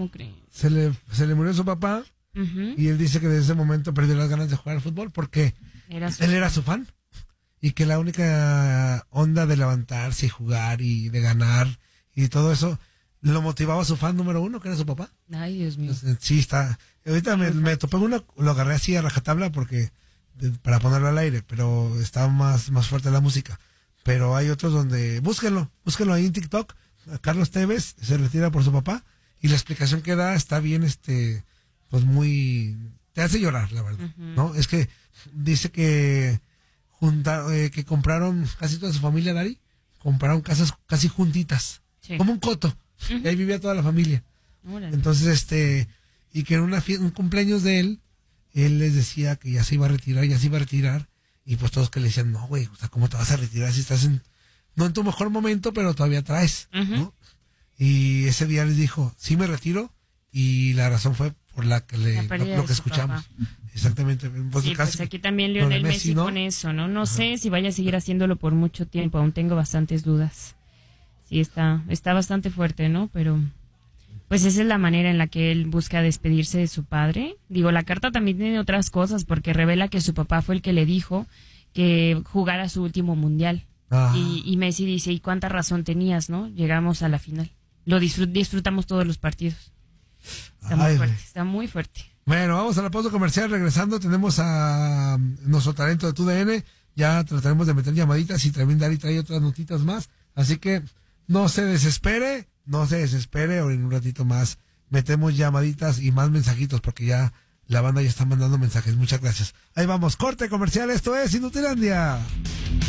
¿Cómo crees? Se le murió su papá y él dice que desde ese momento perdió las ganas de jugar al fútbol porque él era su fan y que la única onda de levantarse y jugar y de ganar y todo eso lo motivaba a su fan número uno, que era su papá. Ay, Dios mío. Entonces, sí, está. Ahorita me topé uno, lo agarré así a rajatabla porque para ponerlo al aire, pero está más fuerte la música. Pero hay otros donde, búsquenlo ahí en TikTok. Carlos Tevez se retira por su papá y la explicación que da está bien, pues muy, te hace llorar, la verdad, ¿no? Es que dice que que compraron casi toda su familia, Dari, compraron casas casi juntitas, como un coto, y ahí vivía toda la familia. Entonces, y que en un cumpleaños de él les decía que ya se iba a retirar, y pues todos que le decían, no, güey, o sea, ¿cómo te vas a retirar si estás no en tu mejor momento, pero todavía traes, ¿no? Y ese día les dijo, sí me retiro, y la razón fue por lo que escuchamos. Exactamente. Pues aquí también Lionel Messi, ¿no? Con eso, ¿no? No sé si vaya a seguir haciéndolo por mucho tiempo, aún tengo bastantes dudas. Sí, está bastante fuerte, ¿no? Pero pues esa es la manera en la que él busca despedirse de su padre. Digo, la carta también tiene otras cosas porque revela que su papá fue el que le dijo que jugara su último mundial. Y Messi dice, ¿y cuánta razón tenías, no? Llegamos a la final. Lo disfrutamos todos los partidos. Está muy fuerte. Bueno, vamos a la pausa comercial. Regresando tenemos a nuestro talento de TUDN. Ya trataremos de meter llamaditas y también Dari trae otras notitas más. Así que no se desespere. O en un ratito más metemos llamaditas y más mensajitos porque ya la banda ya está mandando mensajes. Muchas gracias. Ahí vamos, corte comercial. Esto es Inutilandia.